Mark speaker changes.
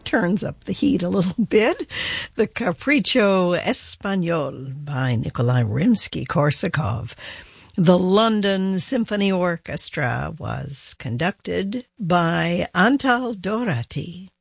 Speaker 1: turns up the heat a little bit. The Capriccio Espagnol by Nikolai Rimsky-Korsakov. The London Symphony Orchestra was conducted by Antal Dorati.